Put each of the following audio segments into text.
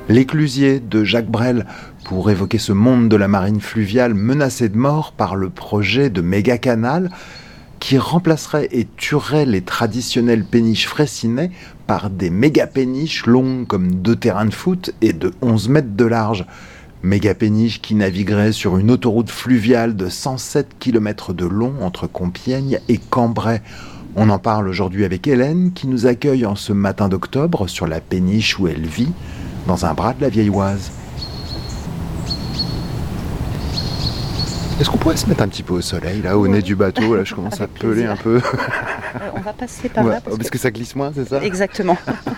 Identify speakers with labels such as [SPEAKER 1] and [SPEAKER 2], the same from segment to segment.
[SPEAKER 1] L'éclusier de Jacques Brel, pour évoquer ce monde de la marine fluviale menacé de mort par le projet de méga-canal qui remplacerait et tuerait les traditionnelles péniches fraissinet par des méga-péniches longues comme 2 terrains de foot et de 11 mètres de large. Méga-péniches qui navigueraient sur une autoroute fluviale de 107 km de long entre Compiègne et Cambrai. On en parle aujourd'hui avec Hélène qui nous accueille en ce matin d'octobre sur la péniche où elle vit, dans un bras de la Vieille Oise. Est-ce qu'on pourrait se mettre un petit peu au soleil, là, au nez du bateau? Là, je commence à peler un peu.
[SPEAKER 2] On va passer par là.
[SPEAKER 1] Parce que ça glisse moins, c'est ça?
[SPEAKER 2] Exactement.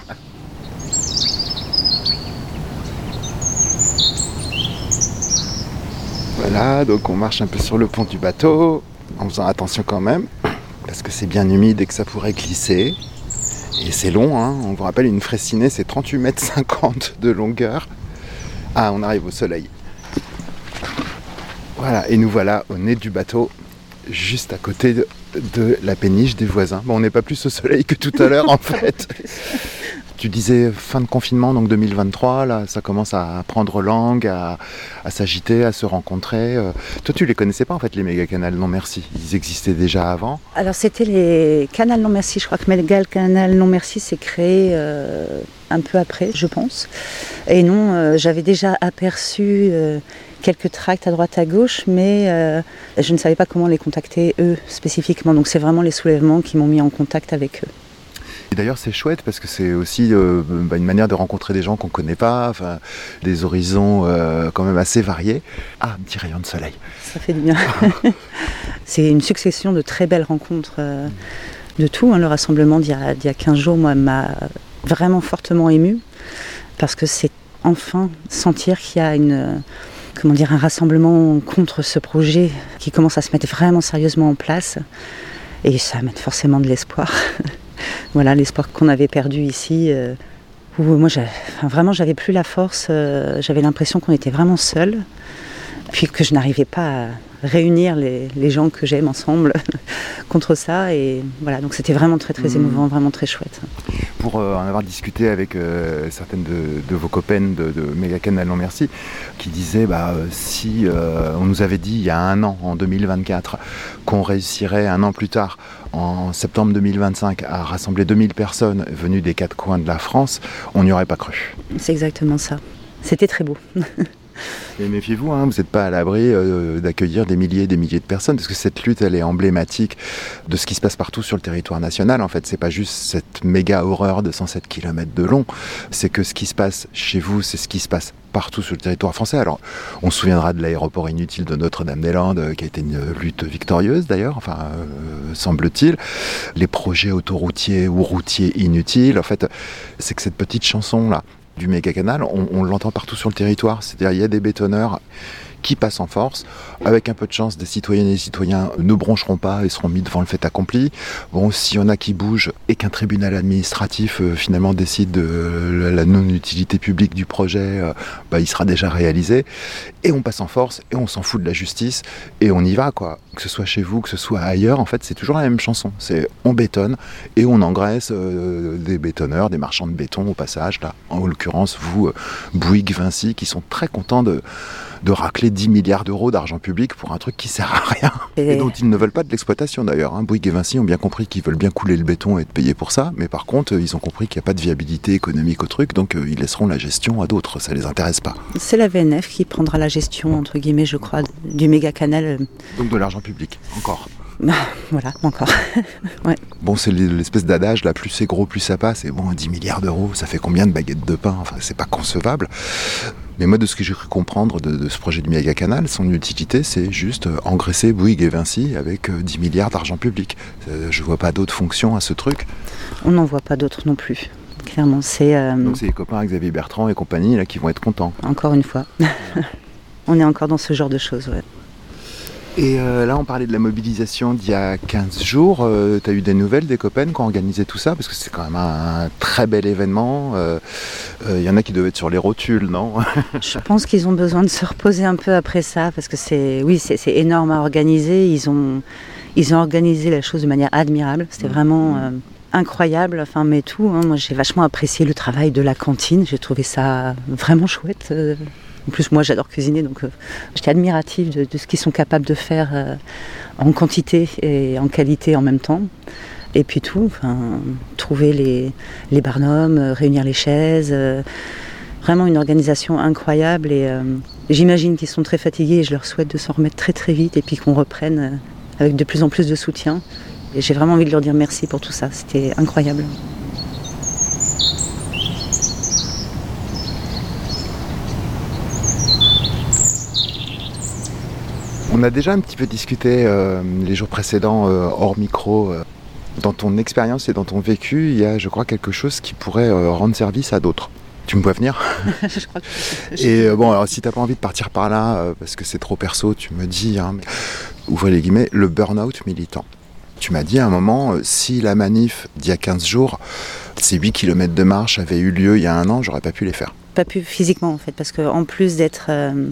[SPEAKER 1] Voilà, donc on marche un peu sur le pont du bateau, en faisant attention quand même, parce que c'est bien humide et que ça pourrait glisser. Et c'est long, hein. On vous rappelle, une fraissinet, c'est 38,50 mètres de longueur. Ah, on arrive au soleil. Voilà, et nous voilà au nez du bateau, juste à côté de la péniche des voisins. Bon, on n'est pas plus au soleil que tout à l'heure, en fait. Tu disais fin de confinement, donc 2023, là, ça commence à prendre langue, à s'agiter, à se rencontrer. Toi, tu les connaissais pas, en fait, les méga-canals non merci. Ils existaient déjà avant.
[SPEAKER 2] Alors, c'était les canals non merci. Je crois que méga-canal non merci s'est créé un peu après, je pense. Et non, j'avais déjà aperçu quelques tracts à droite à gauche, mais je ne savais pas comment les contacter, eux, spécifiquement. Donc, c'est vraiment les soulèvements qui m'ont mis en contact avec eux.
[SPEAKER 1] Et d'ailleurs, c'est chouette parce que c'est aussi une manière de rencontrer des gens qu'on ne connaît pas, enfin, des horizons quand même assez variés. Ah, un petit rayon de soleil.
[SPEAKER 2] Ça fait du bien. C'est une succession de très belles rencontres de tout. Hein. Le rassemblement d'il y a 15 jours, moi, m'a vraiment fortement émue parce que c'est enfin sentir qu'il y a un rassemblement contre ce projet qui commence à se mettre vraiment sérieusement en place. Et ça amène forcément de l'espoir. Voilà, l'espoir qu'on avait perdu ici, où moi j'avais plus la force, j'avais l'impression qu'on était vraiment seuls, puis que je n'arrivais pas à réunir les gens que j'aime ensemble contre ça, et voilà, donc c'était vraiment très très émouvant, vraiment très chouette.
[SPEAKER 1] Pour en avoir discuté avec certaines de vos copaines de méga-canal non merci, qui disaient si on nous avait dit il y a un an, en 2024, qu'on réussirait un an plus tard, en septembre 2025, à rassembler 2000 personnes venues des 4 coins de la France, on n'y aurait pas cru.
[SPEAKER 2] C'est exactement ça. C'était très beau.
[SPEAKER 1] Mais méfiez-vous, hein, vous n'êtes pas à l'abri d'accueillir des milliers et des milliers de personnes, parce que cette lutte, elle est emblématique de ce qui se passe partout sur le territoire national. En fait, c'est pas juste cette méga horreur de 107 km de long, c'est que ce qui se passe chez vous, c'est ce qui se passe partout sur le territoire français. Alors, on se souviendra de l'aéroport inutile de Notre-Dame-des-Landes, qui a été une lutte victorieuse d'ailleurs, enfin, semble-t-il. Les projets autoroutiers ou routiers inutiles, en fait, c'est que cette petite chanson-là, du méga-canal, on l'entend partout sur le territoire. C'est-à-dire il y a des bétonneurs qui passent en force. Avec un peu de chance, des citoyennes et des citoyens ne broncheront pas et seront mis devant le fait accompli. Bon, s'il y en a qui bougent et qu'un tribunal administratif finalement décide de la non-utilité publique du projet, il sera déjà réalisé. Et on passe en force et on s'en fout de la justice et on y va, quoi. Que ce soit chez vous, que ce soit ailleurs, en fait, c'est toujours la même chanson. C'est on bétonne et on engraisse des bétonneurs, des marchands de béton au passage, là. En l'occurrence, vous, Bouygues, Vinci, qui sont très contents de racler 10 milliards d'euros d'argent public pour un truc qui sert à rien et dont ils ne veulent pas de l'exploitation d'ailleurs. Hein. Bouygues et Vinci ont bien compris qu'ils veulent bien couler le béton et être payés pour ça, mais par contre ils ont compris qu'il n'y a pas de viabilité économique au truc, donc ils laisseront la gestion à d'autres, ça les intéresse pas.
[SPEAKER 2] C'est la VNF qui prendra la gestion, entre guillemets, je crois, du méga-canal.
[SPEAKER 1] Donc de l'argent public, encore.
[SPEAKER 2] Voilà, encore. Ouais.
[SPEAKER 1] Bon, c'est l'espèce d'adage, là, plus c'est gros, plus ça passe. Et bon, 10 milliards d'euros, ça fait combien de baguettes de pain? Enfin, c'est pas concevable. Mais moi, de ce que j'ai cru comprendre de ce projet du méga-canal, son utilité, c'est juste engraisser Bouygues et Vinci avec 10 milliards d'argent public. Je vois pas d'autres fonctions à ce truc.
[SPEAKER 2] On n'en voit pas d'autres non plus. Clairement,
[SPEAKER 1] Donc c'est les copains Xavier Bertrand et compagnie là, qui vont être contents.
[SPEAKER 2] Encore une fois. On est encore dans ce genre de choses, ouais.
[SPEAKER 1] Et là, on parlait de la mobilisation d'il y a 15 jours. Tu as eu des nouvelles des copains qui ont organisé tout ça? Parce que c'est quand même un très bel événement. Y en a qui devaient être sur les rotules, non?
[SPEAKER 2] Je pense qu'ils ont besoin de se reposer un peu après ça. Parce que c'est énorme à organiser. Ils ont organisé la chose de manière admirable. C'était vraiment incroyable, mais tout. Moi, j'ai vachement apprécié le travail de la cantine. J'ai trouvé ça vraiment chouette. En plus, moi, j'adore cuisiner, donc j'étais admirative de ce qu'ils sont capables de faire en quantité et en qualité en même temps. Et puis tout, trouver les barnums, réunir les chaises, vraiment une organisation incroyable. Et j'imagine qu'ils sont très fatigués et je leur souhaite de s'en remettre très très vite et puis qu'on reprenne avec de plus en plus de soutien. Et j'ai vraiment envie de leur dire merci pour tout ça, c'était incroyable.
[SPEAKER 1] On a déjà un petit peu discuté les jours précédents hors micro. Dans ton expérience et dans ton vécu, il y a, je crois, quelque chose qui pourrait rendre service à d'autres. Tu me vois venir?
[SPEAKER 2] Je crois que
[SPEAKER 1] Et alors si t'as pas envie de partir par là, parce que c'est trop perso, tu me dis, mais, ouvrez les guillemets, le burn-out militant. Tu m'as dit à un moment, si la manif d'il y a 15 jours, ces 8 km de marche avaient eu lieu il y a 1 an, j'aurais pas pu les faire.
[SPEAKER 2] Pas pu physiquement en fait, parce qu'en plus d'être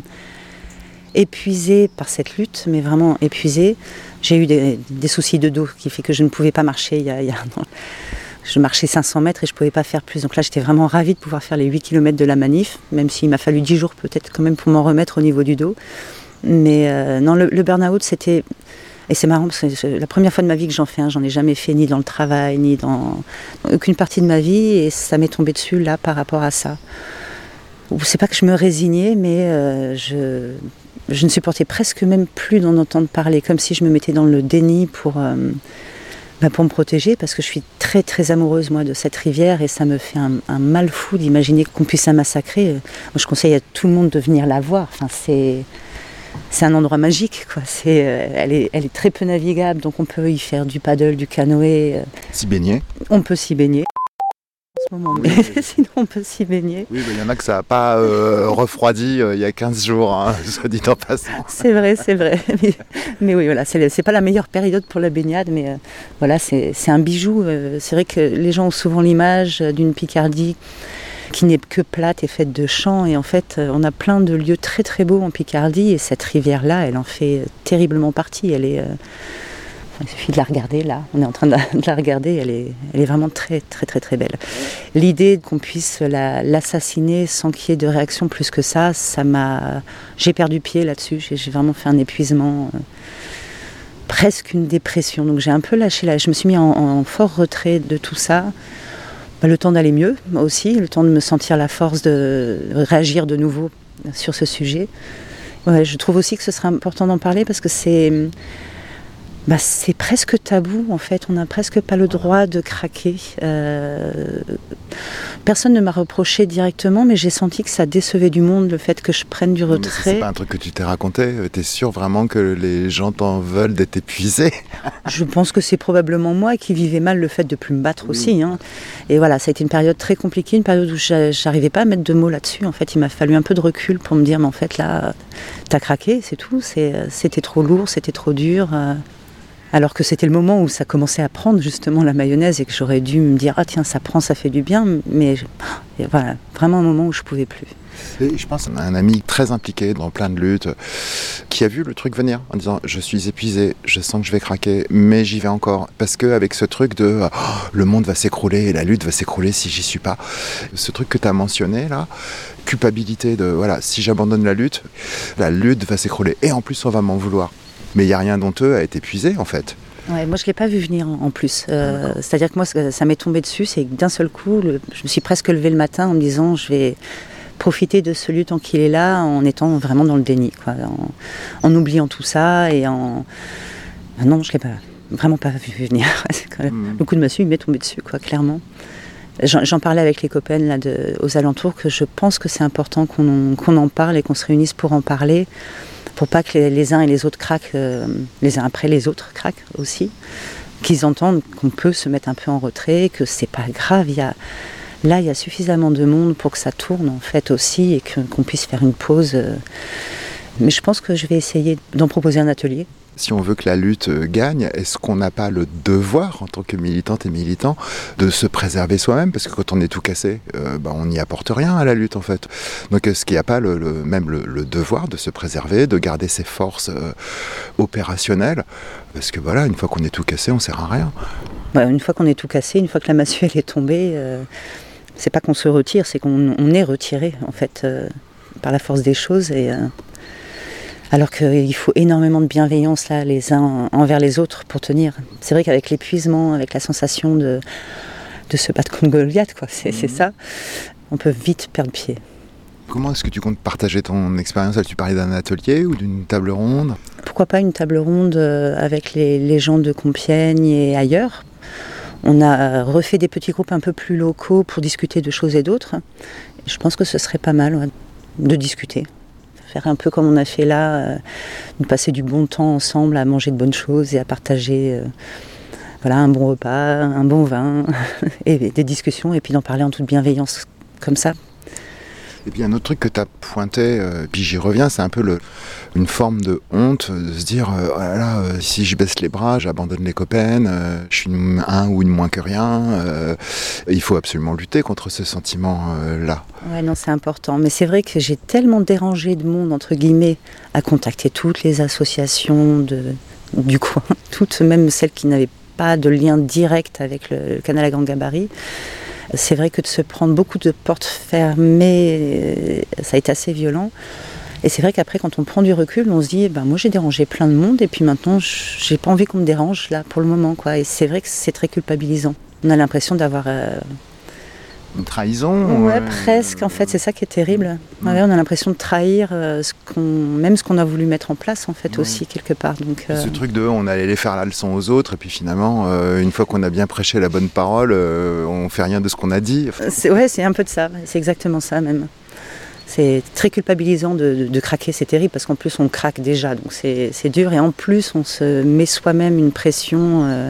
[SPEAKER 2] épuisée par cette lutte, mais vraiment épuisée, j'ai eu des soucis de dos qui fait que je ne pouvais pas marcher il y a 1 an. Je marchais 500 mètres et je ne pouvais pas faire plus. Donc là, j'étais vraiment ravie de pouvoir faire les 8 km de la manif, même s'il m'a fallu 10 jours peut-être quand même pour m'en remettre au niveau du dos. Mais non, le burn-out, c'était... Et c'est marrant parce que c'est la première fois de ma vie que j'en fais un. J'en ai jamais fait ni dans le travail, ni dans aucune partie de ma vie. Et ça m'est tombé dessus là par rapport à ça. C'est pas que je me résignais, mais je ne supportais presque même plus d'en entendre parler. Comme si je me mettais dans le déni pour me protéger, parce que je suis très très amoureuse moi de cette rivière et ça me fait un mal fou d'imaginer qu'on puisse la massacrer. Moi, je conseille à tout le monde de venir la voir. C'est un endroit magique, quoi. Elle est très peu navigable, donc on peut y faire du paddle, du canoë.
[SPEAKER 1] S'y baigner?
[SPEAKER 2] On peut s'y baigner. En ce moment, mais sinon on peut s'y baigner.
[SPEAKER 1] Oui, il y en a que ça n'a pas refroidi il y a 15 jours, soit dit en passant.
[SPEAKER 2] C'est vrai. Mais oui, voilà, c'est pas la meilleure période pour la baignade, mais voilà, c'est un bijou. C'est vrai que les gens ont souvent l'image d'une Picardie qui n'est que plate et faite de champs. Et en fait, on a plein de lieux très très beaux en Picardie. Et cette rivière-là, elle en fait terriblement partie. Il suffit de la regarder là. On est en train de la regarder. Elle est vraiment très très très très belle. L'idée qu'on puisse l'assassiner sans qu'il y ait de réaction plus que ça m'a... J'ai perdu pied là-dessus. J'ai vraiment fait un épuisement... presque une dépression. Donc j'ai un peu lâché là. Je me suis mis en fort retrait de tout ça. Le temps d'aller mieux, moi aussi, le temps de me sentir la force de réagir de nouveau sur ce sujet. Ouais, je trouve aussi que ce serait important d'en parler parce que c'est presque tabou en fait, on n'a presque pas le droit de craquer. Personne ne m'a reproché directement, mais j'ai senti que ça décevait du monde le fait que je prenne du retrait.
[SPEAKER 1] C'est pas un truc que tu t'es raconté? T'es sûr vraiment que les gens t'en veulent d'être épuisé?
[SPEAKER 2] Je pense que c'est probablement moi qui vivais mal le fait de plus me battre aussi. Et voilà, ça a été une période très compliquée, une période où j'arrivais pas à mettre de mots là-dessus. En fait, il m'a fallu un peu de recul pour me dire, mais en fait là, t'as craqué, c'est tout. C'était trop lourd, c'était trop dur. Alors que c'était le moment où ça commençait à prendre justement la mayonnaise et que j'aurais dû me dire « Ah tiens, ça prend, ça fait du bien », mais voilà, vraiment un moment où je ne pouvais plus.
[SPEAKER 1] Et je pense à un ami très impliqué dans plein de luttes qui a vu le truc venir en disant « Je suis épuisé, je sens que je vais craquer, mais j'y vais encore ». Parce qu'avec ce truc de le monde va s'écrouler et la lutte va s'écrouler si j'y suis pas », ce truc que tu as mentionné là, culpabilité de « voilà, si j'abandonne la lutte va s'écrouler et en plus on va m'en vouloir ». Mais il n'y a rien d'honteux à être épuisé, en fait.
[SPEAKER 2] Ouais, moi, je ne l'ai pas vu venir en plus. C'est-à-dire que moi, ça m'est tombé dessus. C'est que d'un seul coup, je me suis presque levée le matin en me disant je vais profiter de ce lieu tant qu'il est là, en étant vraiment dans le déni, quoi, en oubliant tout ça et en... Non, je ne l'ai vraiment pas vu venir. Le coup de massue, il m'est tombé dessus, quoi, clairement. J'en parlais avec les copaines là, aux alentours, que je pense que c'est important qu'on en parle et qu'on se réunisse pour en parler, pour pas que les uns et les autres craquent, les uns après les autres craquent aussi, qu'ils entendent qu'on peut se mettre un peu en retrait, que c'est pas grave, il y a suffisamment de monde pour que ça tourne en fait aussi et qu'on puisse faire une pause. Mais je pense que je vais essayer d'en proposer un atelier.
[SPEAKER 1] Si on veut que la lutte gagne, est-ce qu'on n'a pas le devoir, en tant que militante et militant, de se préserver soi-même? Parce que quand on est tout cassé, on n'y apporte rien à la lutte, en fait. Donc est-ce qu'il n'y a pas même le devoir de se préserver, de garder ses forces opérationnelles? Parce que voilà, une fois qu'on est tout cassé, on ne sert à rien.
[SPEAKER 2] Une fois qu'on est tout cassé, une fois que la massue elle est tombée, c'est pas qu'on se retire, c'est qu'on est retiré en fait par la force des choses. Alors qu'il faut énormément de bienveillance là, les uns envers les autres pour tenir. C'est vrai qu'avec l'épuisement, avec la sensation de se battre contre Goliath, quoi, c'est ça, on peut vite perdre pied.
[SPEAKER 1] Comment est-ce que tu comptes partager ton expérience? Tu parlais d'un atelier ou d'une table ronde?
[SPEAKER 2] Pourquoi pas une table ronde avec les gens de Compiègne et ailleurs. On a refait des petits groupes un peu plus locaux pour discuter de choses et d'autres. Je pense que ce serait pas mal de discuter. Faire un peu comme on a fait là, de passer du bon temps ensemble à manger de bonnes choses et à partager un bon repas, un bon vin et des discussions et puis d'en parler en toute bienveillance comme ça.
[SPEAKER 1] Et puis un autre truc que tu as pointé, puis j'y reviens, c'est un peu une forme de honte, de se dire si je baisse les bras, j'abandonne les copains, je suis un ou une moins que rien. Il faut absolument lutter contre ce sentiment-là.
[SPEAKER 2] Ouais, non, c'est important. Mais c'est vrai que j'ai tellement dérangé de monde, entre guillemets, à contacter toutes les associations du coin, toutes, même celles qui n'avaient pas de lien direct avec le canal à grand gabarit. C'est vrai que de se prendre beaucoup de portes fermées, ça a été assez violent. Et c'est vrai qu'après, quand on prend du recul, on se dit, moi j'ai dérangé plein de monde et puis maintenant, j'ai pas envie qu'on me dérange là pour le moment, quoi. Et c'est vrai que c'est très culpabilisant. On a l'impression d'avoir...
[SPEAKER 1] Une trahison?
[SPEAKER 2] Ouais, presque, en fait, c'est ça qui est terrible. Ouais, on a l'impression de trahir ce qu'on a voulu mettre en place, en fait, aussi, quelque part. Donc,
[SPEAKER 1] ce truc on allait les faire la leçon aux autres, et puis finalement, une fois qu'on a bien prêché la bonne parole, on fait rien de ce qu'on a dit.
[SPEAKER 2] C'est un peu de ça, c'est exactement ça même. C'est très culpabilisant de craquer, c'est terrible, parce qu'en plus, on craque déjà, donc c'est dur, et en plus, on se met soi-même une pression...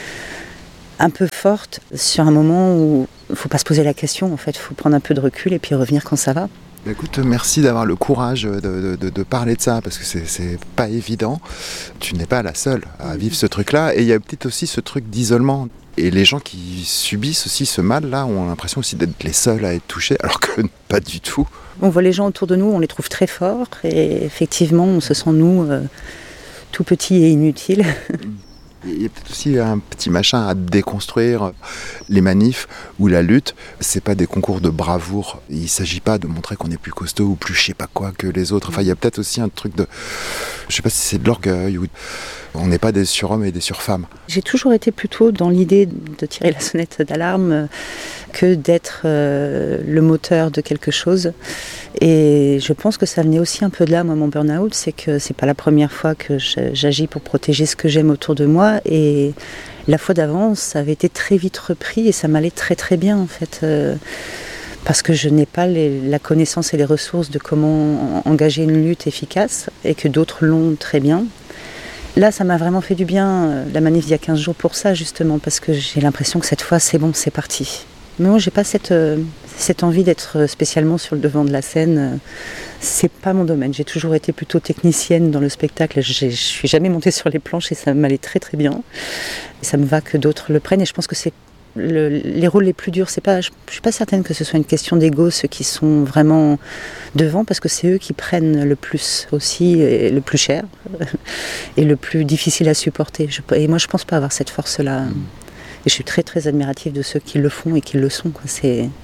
[SPEAKER 2] un peu forte sur un moment où il ne faut pas se poser la question, en fait, il faut prendre un peu de recul et puis revenir quand ça va.
[SPEAKER 1] Écoute, merci d'avoir le courage de parler de ça, parce que c'est pas évident. Tu n'es pas la seule à vivre ce truc-là, et il y a peut-être aussi ce truc d'isolement. Et les gens qui subissent aussi ce mal-là ont l'impression aussi d'être les seuls à être touchés, alors que pas du tout.
[SPEAKER 2] On voit les gens autour de nous, on les trouve très forts, et effectivement, on se sent, nous, tout petits et inutiles.
[SPEAKER 1] Il y a peut-être aussi un petit machin à déconstruire. Les manifs ou la lutte, c'est pas des concours de bravoure. Il s'agit pas de montrer qu'on est plus costaud ou plus je sais pas quoi que les autres. Enfin, il y a peut-être aussi un truc de... Je sais pas si c'est de l'orgueil ou... On n'est pas des surhommes et des surfemmes. J'ai
[SPEAKER 2] toujours été plutôt dans l'idée de tirer la sonnette d'alarme que d'être le moteur de quelque chose. Et je pense que ça venait aussi un peu de là, moi, mon burn-out, c'est que c'est pas la première fois que j'agis pour protéger ce que j'aime autour de moi. Et la fois d'avant, ça avait été très vite repris et ça m'allait très très bien, en fait. Parce que je n'ai pas la connaissance et les ressources de comment engager une lutte efficace et que d'autres l'ont très bien. Là, ça m'a vraiment fait du bien, la manif d'il y a 15 jours pour ça, justement, parce que j'ai l'impression que cette fois, c'est bon, c'est parti. Mais moi, j'ai pas cette envie d'être spécialement sur le devant de la scène. C'est pas mon domaine. J'ai toujours été plutôt technicienne dans le spectacle. Je suis jamais montée sur les planches et ça m'allait très très bien. Et ça me va que d'autres le prennent et je pense que c'est les rôles les plus durs. Je suis pas certaine que ce soit une question d'ego, ceux qui sont vraiment devant, parce que c'est eux qui prennent le plus aussi, et le plus cher et le plus difficile à supporter. Et moi, je pense pas avoir cette force-là. Et je suis très très admirative de ceux qui le font et qui le sont, quoi.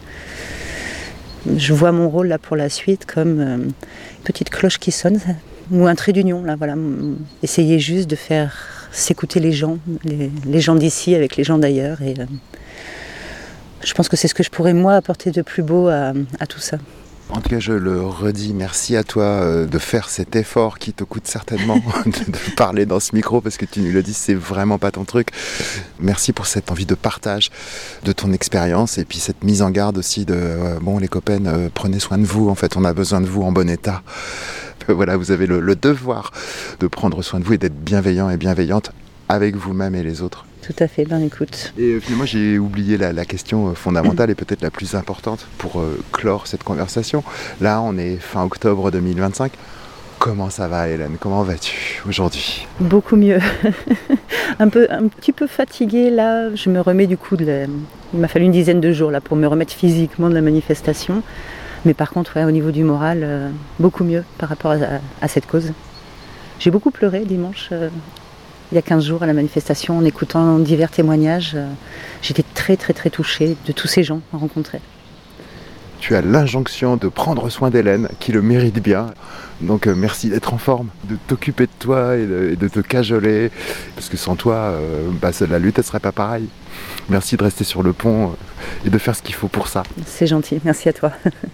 [SPEAKER 2] Je vois mon rôle là pour la suite comme une petite cloche qui sonne, ou un trait d'union, là, voilà. Essayer juste de faire s'écouter les gens d'ici avec les gens d'ailleurs. Et je pense que c'est ce que je pourrais, moi, apporter de plus beau à tout ça.
[SPEAKER 1] En tout cas, je le redis, merci à toi de faire cet effort qui te coûte certainement de parler dans ce micro, parce que tu nous le dis, c'est vraiment pas ton truc. Merci pour cette envie de partage de ton expérience et puis cette mise en garde aussi de les copains, prenez soin de vous, en fait, on a besoin de vous en bon état. Voilà, vous avez le devoir de prendre soin de vous et d'être bienveillant et bienveillante avec vous-même et les autres.
[SPEAKER 2] Tout à fait, écoute.
[SPEAKER 1] Et finalement, j'ai oublié la question fondamentale et peut-être la plus importante pour clore cette conversation. Là, on est fin octobre 2025. Comment ça va, Hélène? Comment vas-tu aujourd'hui?
[SPEAKER 2] Beaucoup mieux. un petit peu fatiguée, là. Je me remets du coup il m'a fallu une dizaine de jours là, pour me remettre physiquement de la manifestation. Mais par contre, au niveau du moral, beaucoup mieux par rapport à cette cause. J'ai beaucoup pleuré dimanche. il y a 15 jours à la manifestation, en écoutant divers témoignages. J'étais très très très touchée de tous ces gens rencontrés.
[SPEAKER 1] Tu as l'injonction de prendre soin d'Hélène, qui le mérite bien. Donc merci d'être en forme, de t'occuper de toi et de te cajoler. Parce que sans toi, la lutte, elle serait pas pareille. Merci de rester sur le pont et de faire ce qu'il faut pour ça.
[SPEAKER 2] C'est gentil, merci à toi.